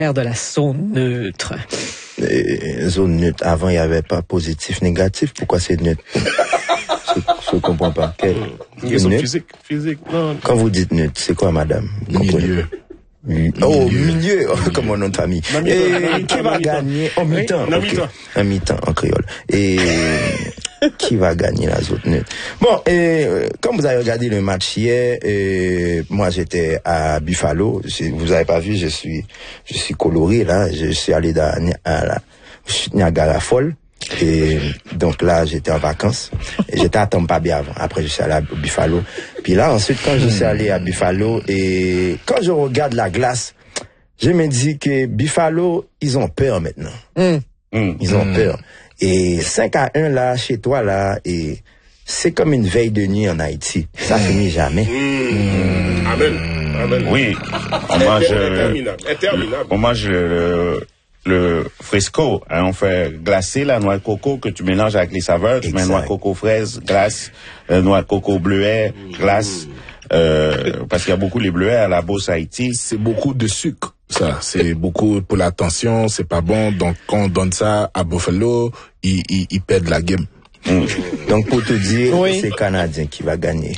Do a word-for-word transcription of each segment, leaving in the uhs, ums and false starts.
de la zone neutre. Et, zone neutre. Avant, il n'y avait pas positif, négatif. Pourquoi c'est neutre? Je ne comprends pas. Quel, neutre? Physique, physique. Non. Quand vous dites neutre, c'est quoi, madame? Vous milieu. Milieu. Oh, milieu, comme mon nom de famille. Et qui va gagner en mi-temps? En mi-temps. En mi-temps, en créole. Et qui va gagner la zone neutre? Bon, et comme vous avez regardé le match hier, et moi j'étais à Buffalo. Vous avez pas vu, je suis, je suis coloré là. Je suis allé dans, à la Niagara Falls. Et donc là, j'étais en vacances. Et j'étais à Tampa Bay avant. Après, je suis allé à Buffalo. Puis là, ensuite, quand je suis allé à Buffalo, et quand je regarde la glace, je me dis que Buffalo, ils ont peur maintenant. Mm. Ils ont mm. peur. Et cinq à un là, chez toi là, et c'est comme une veille de nuit en Haïti. Ça mm. finit jamais. Mm. Amen. Amen. Oui. On mange, interminable. Interminable. On mange le, le fresco, hein, on fait glacer la noix de coco que tu mélanges avec les saveurs. Tu mets noix de coco fraise, glace, euh, noix de coco bleuet, glace. Euh, parce qu'il y a beaucoup les bleuets à la Beauce Haïti. C'est beaucoup de sucre. Ça, c'est beaucoup pour la tension, c'est pas bon. Donc, quand on donne ça à Buffalo, ils, ils, ils perdent la game. Mmh. Donc, pour te dire, oui. c'est Canadien qui va gagner.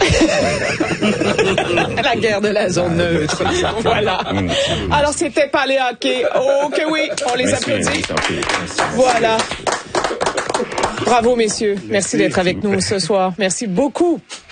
La guerre de la zone neutre. Voilà. Mmh. Alors, c'était pas les hockey. Oh, que oui, on les Merci, applaudit. merci, merci. Voilà. Bravo, messieurs. Merci, Merci d'être avec nous ce soir. Merci beaucoup.